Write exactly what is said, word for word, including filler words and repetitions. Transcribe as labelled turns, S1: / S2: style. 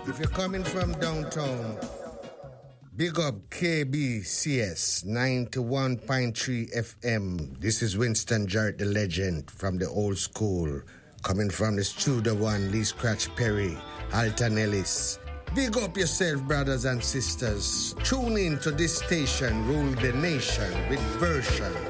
S1: If you're coming from downtown, big up K B C S ninety-one point three F M. This is Winston Jarrett, the legend from the old school. Coming from the Studio One, Lee Scratch Perry, Alton Ellis. Big up yourself, brothers and sisters. Tune in to this station, Rule the Nation with Version.